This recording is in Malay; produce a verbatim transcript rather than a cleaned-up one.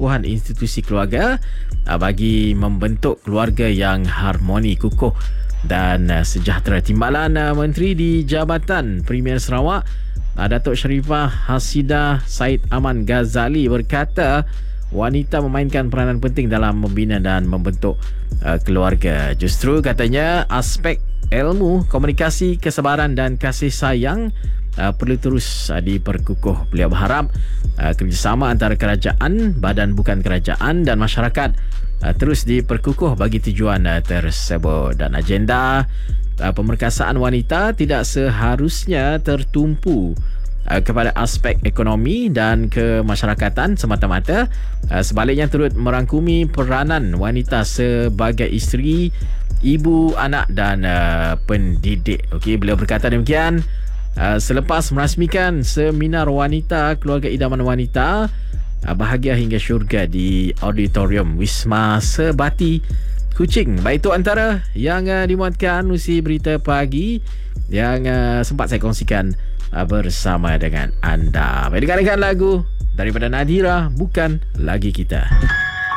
pertumbuhan institusi keluarga bagi membentuk keluarga yang harmoni, kukuh dan sejahtera. Timbalan Menteri di Jabatan Premier Sarawak Datuk Sharifah Hasidah Said Aman Ghazali berkata wanita memainkan peranan penting dalam membina dan membentuk uh, keluarga. Justru katanya aspek ilmu, komunikasi, kesabaran dan kasih sayang uh, perlu terus uh, diperkukuh. Beliau berharap uh, kerjasama antara kerajaan, badan bukan kerajaan dan masyarakat uh, terus diperkukuh bagi tujuan uh, tersebut. Dan agenda uh, pemerkasaan wanita tidak seharusnya tertumpu uh, kepada aspek ekonomi dan kemasyarakatan semata-mata. Uh, sebaliknya turut merangkumi peranan wanita sebagai isteri, ibu, anak dan uh, pendidik. Okey, beliau berkata demikian uh, selepas merasmikan seminar wanita keluarga idaman wanita uh, bahagia hingga syurga di auditorium Wisma Sebati, Kuching. Baik, itu antara yang uh, dimuatkan usi berita pagi yang uh, sempat saya kongsikan uh, bersama dengan anda. Baik, dengarkan lagu daripada Nadira, Bukan Lagi Kita.